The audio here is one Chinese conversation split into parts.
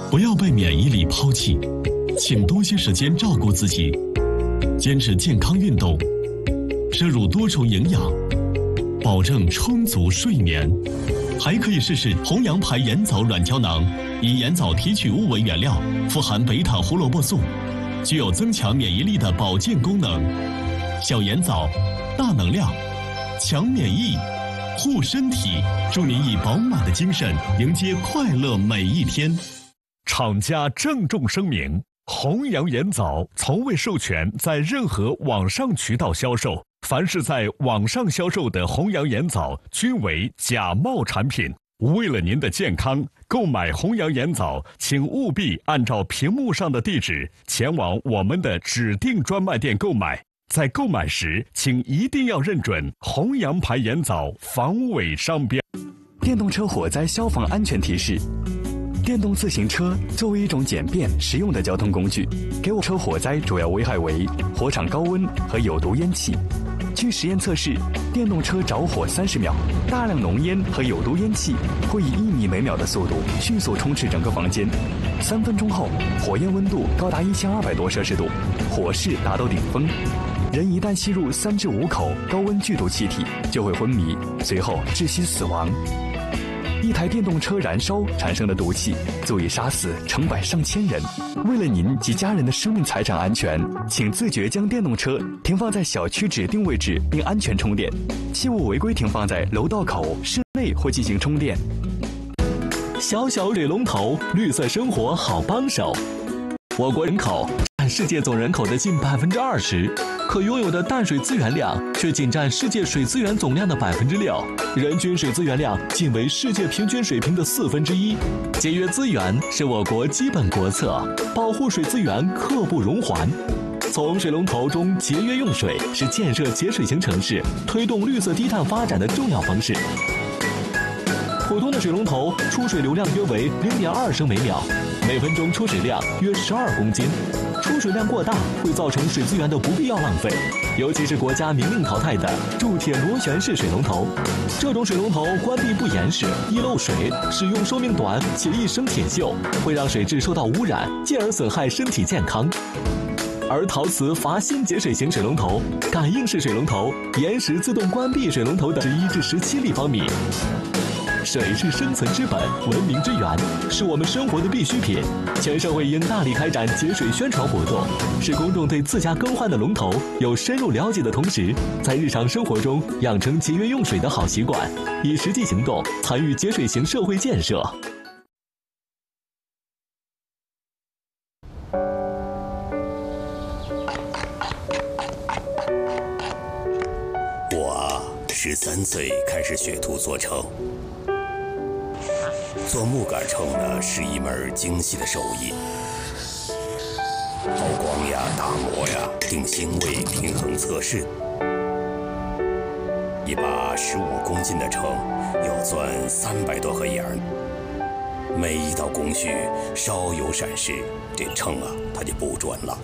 不要被免疫力抛弃，请多些时间照顾自己，坚持健康运动，摄入多种营养，保证充足睡眠。还可以试试弘扬牌盐枣软胶囊，以盐枣提取物为原料，富含贝塔胡萝卜素，具有增强免疫力的保健功能。小盐枣，大能量，强免疫，护身体，祝您以饱满的精神迎接快乐每一天。 厂家郑重声明：弘扬盐枣从未授权在任何网上渠道销售，凡是在网上销售的弘扬盐枣均为假冒产品。为了您的健康，购买弘扬盐枣，请务必按照屏幕上的地址前往我们的指定专卖店购买。在购买时，请一定要认准弘扬牌盐枣防伪商标。 电动车火灾消防安全提示：电动自行车作为一种简便实用的交通工具，给我车火灾主要危害为火场高温和有毒烟气。据实验测试，电动车着火30秒，大量浓烟和有毒烟气会以1米每秒的速度迅速充斥整个房间。3分钟后，火焰温度高达1200多摄氏度，火势达到顶峰。人一旦吸入3至5口高温剧毒气体，就会昏迷，随后窒息死亡。一台电动车燃烧产生的毒气足以杀死成百上千人。为了您及家人的生命财产安全，请自觉将电动车停放在小区指定位置并安全充电，切勿违规停放在楼道口、室内或进行充电。 小小水龙头，绿色生活好帮手。我国人口占世界总人口的近20%，可拥有的淡水资源量却仅占世界水资源总量的6%，人均水资源量仅为世界平均水平的1/4。节约资源是我国基本国策，保护水资源刻不容缓。从水龙头中节约用水是建设节水型城市、推动绿色低碳发展的重要方式。普通的水龙头出水流量约为0.2升每秒，每分钟出水量约12公斤。出水量过大会造成水资源的不必要浪费，尤其是国家明令淘汰的铸铁螺旋式水龙头。这种水龙头关闭不严实，易漏水，使用寿命短且易生铁锈，会让水质受到污染，进而损害身体健康。而陶瓷阀芯节水型水龙头、感应式水龙头、延时自动关闭水龙头等11至17立方米。水是生存之本，文明之源，是我们生活的必需品。全社会应大力开展节水宣传活动，使公众对自家更换的龙头有深入了解的同时，在日常生活中养成节约用水的好习惯，以实际行动参与节水型社会建设。 我13岁开始学徒做秤。做木杆秤呢是一门精细的手艺，抛光呀、打磨呀、定星位、平衡测试。一把15公斤的秤要钻300多盒眼儿，每一道工序稍有闪失，这秤啊它就不准了。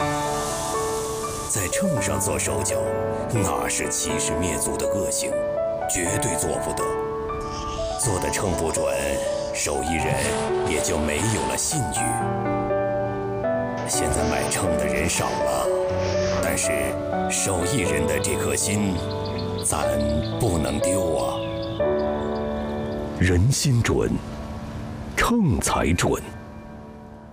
在秤上做手脚，那是欺师灭祖的恶行，绝对做不得。做的秤不准，手艺人也就没有了信誉。现在买秤的人少了，但是手艺人的这颗心，咱不能丢啊。人心准，秤才准。